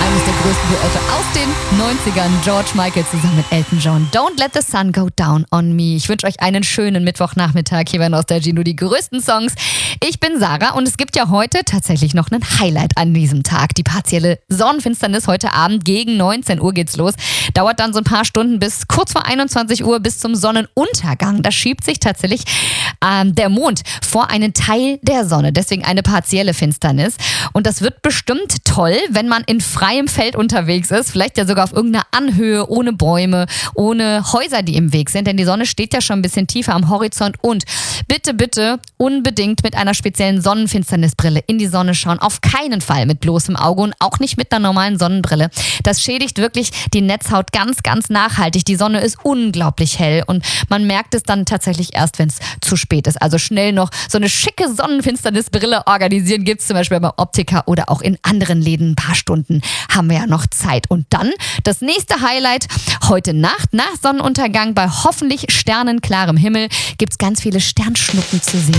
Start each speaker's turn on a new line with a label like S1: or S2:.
S1: Eines der größten Duette aus den 90ern. George Michael zusammen mit Elton John. Don't let the sun go down on me. Ich wünsche euch einen schönen Mittwochnachmittag hier bei Nostalgie. Nur die größten Songs. Ich bin Sarah und es gibt ja heute tatsächlich noch ein Highlight an diesem Tag. Die partielle Sonnenfinsternis heute Abend gegen 19 Uhr geht's los. Dauert dann so ein paar Stunden bis kurz vor 21 Uhr bis zum Sonnenuntergang. Da schiebt sich tatsächlich der Mond vor einen Teil der Sonne. Deswegen eine partielle Finsternis. Und das wird bestimmt toll, wenn man in freiem Feld unterwegs ist. Vielleicht ja sogar auf irgendeiner Anhöhe, ohne Bäume, ohne Häuser, die im Weg sind. Denn die Sonne steht ja schon ein bisschen tiefer am Horizont. Und bitte, bitte unbedingt mit einer speziellen Sonnenfinsternisbrille in die Sonne schauen. Auf keinen Fall mit bloßem Auge und auch nicht mit einer normalen Sonnenbrille. Das schädigt wirklich die Netzhaut ganz, ganz nachhaltig. Die Sonne ist unglaublich hell und man merkt es dann tatsächlich erst, wenn es zu spät ist. Also schnell noch so eine schicke Sonnenfinsternisbrille organisieren. Gibt es zum Beispiel beim Optiker oder auch in anderen Läden. Ein paar Stunden haben wir ja noch Zeit. Und dann das nächste Highlight. Heute Nacht nach Sonnenuntergang bei hoffentlich sternenklarem Himmel gibt es ganz viele Sternschnuppen zu sehen.